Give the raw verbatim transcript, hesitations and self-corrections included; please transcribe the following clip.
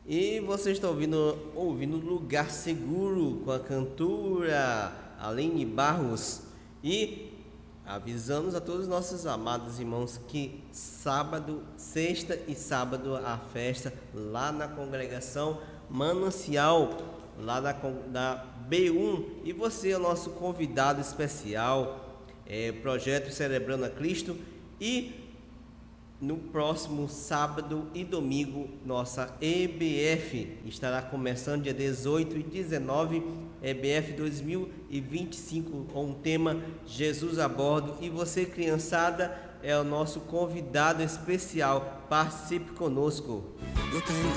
E você está ouvindo, ouvindo Lugar Seguro com a cantora Aline Barros. E avisamos a todos os nossos amados irmãos que sábado, sexta e sábado a festa lá na congregação Manancial, lá da, da B um. E você é o nosso convidado especial, é, Projeto Celebrando a Cristo. E no próximo sábado e domingo, nossa E B F estará começando dia dezoito e dezenove, E B F dois mil e vinte e cinco, com o tema Jesus a Bordo. E você, criançada, é o nosso convidado especial. Participe conosco. Eu tenho